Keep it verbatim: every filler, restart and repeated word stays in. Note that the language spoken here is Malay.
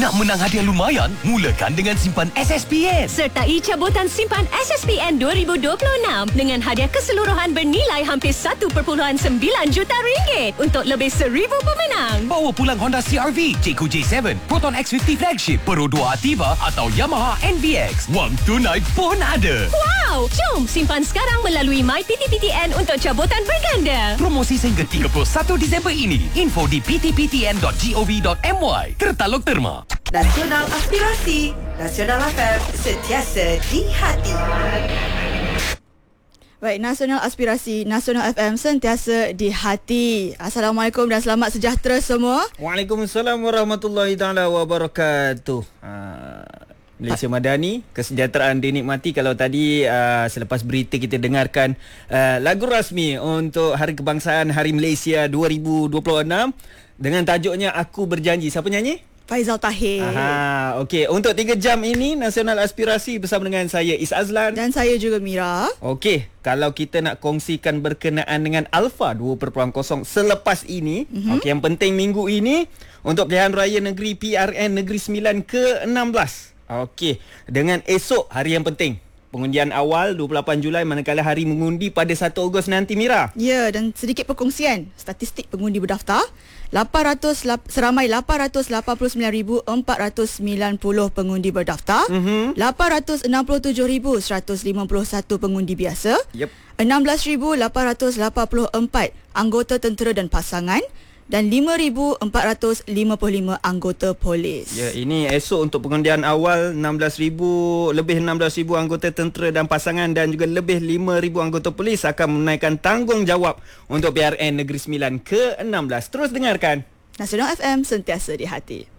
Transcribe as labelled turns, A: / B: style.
A: Nak menang hadiah lumayan? Mulakan dengan simpan S S P N.
B: Sertai cabutan simpan S S P N dua ribu dua puluh enam dengan hadiah keseluruhan bernilai hampir satu perpuluhan sembilan juta ringgit untuk lebih seribu pemenang.
A: Bawa pulang Honda C R V, Jayco J tujuh, Proton X lima puluh Flagship, Pro dua Ativa atau Yamaha N V X. Wang tunai pun ada.
B: Wow! Jom simpan sekarang melalui My P T P T N untuk cabutan berganda.
A: Promosi sehingga tiga puluh satu Disember ini. Info di p t p t n dot gov dot m y. Tertaluk Terma.
C: Nasional Aspirasi, Nasional F M, sentiasa di hati.
D: Baik, Nasional Aspirasi, Nasional F M, sentiasa di hati. Assalamualaikum dan selamat sejahtera semua.
E: Waalaikumsalam warahmatullahi taala wabarakatuh. Uh, Malaysia Madani, kesejahteraan dinikmati. Kalau tadi uh, selepas berita kita dengarkan uh, lagu rasmi untuk Hari Kebangsaan Hari Malaysia dua ribu dua puluh enam dengan tajuknya Aku Berjanji. Siapa nyanyi?
D: Faizal Tahir.
E: Aha, okey. Untuk tiga jam ini Nasional Aspirasi bersama dengan saya Is Azlan
D: dan saya juga Mira.
E: Okey, kalau kita nak kongsikan berkenaan dengan Alpha dua titik kosong selepas ini, mm-hmm. okey, yang penting minggu ini untuk pilihan raya negeri P R N Negeri Sembilan ke enam belas. Okey, dengan esok hari yang penting. Pengundian awal dua puluh lapan Julai manakala hari mengundi pada satu Ogos nanti, Mira.
D: Ya, dan sedikit perkongsian statistik pengundi berdaftar. lapan ratus, seramai lapan ratus lapan puluh sembilan ribu empat ratus sembilan puluh pengundi berdaftar. Mm-hmm. lapan ratus enam puluh tujuh ribu seratus lima puluh satu pengundi biasa.
E: Yep.
D: enam belas ribu lapan ratus lapan puluh empat anggota tentera dan pasangan. Dan lima ribu empat ratus lima puluh lima anggota polis.
E: Ya, ini esok untuk pengundian awal enam belas ribu, lebih enam belas ribu anggota tentera dan pasangan dan juga lebih lima ribu anggota polis akan menaikkan tanggungjawab untuk P R N Negeri Sembilan ke enam belas. Terus dengarkan.
D: Nasional F M, sentiasa di hati.